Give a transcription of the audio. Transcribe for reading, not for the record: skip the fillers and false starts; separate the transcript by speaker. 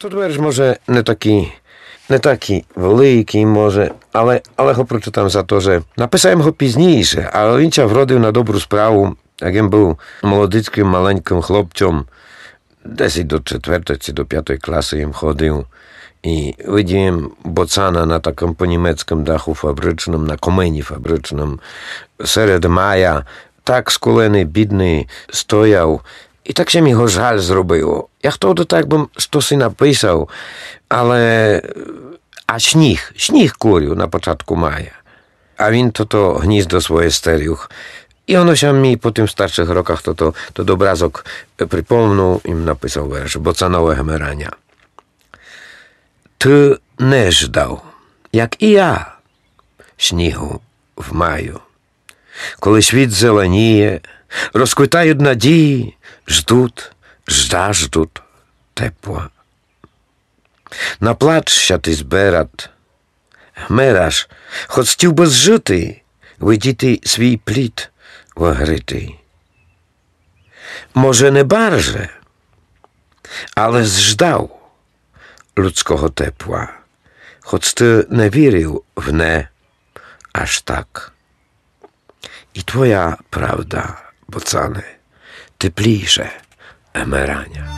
Speaker 1: Тут вірш, може, не такий великий, може, але го прочитам за то, що написав його пізніше, але він ся вродив на добру справу, як він був молодицьким маленьким хлопцем, десь до 4 чи до 5 класи їм ходив. I widziałem bocana na takim po niemieckim dachu fabrycznym, na komenie fabrycznym, серед maja, tak skuleny, bidny, stojał i tak się mi go żal zrobiło. Ja wtedy tak bym stosy napisał, ale a śnieg kurił na początku maja. A win to gniezdo swoje sterił. I ono się mi po tym starszych rokach to obrazok przypomniał i napisał wiersz Bocanowe Hemerania. Ty nie żdał, jak i ja, śniegu w maju. Коли світ зеленіє, розквітають надії, ждуть тепла. Наплачся ти зберат, гмераш, хоч стів би зжити, видіти свій плід вигритий. Може, не барже, але зждав людського тепла, хоч ти не вірив в не аж так. І твоя правда, Bocane, тепліше Емерання.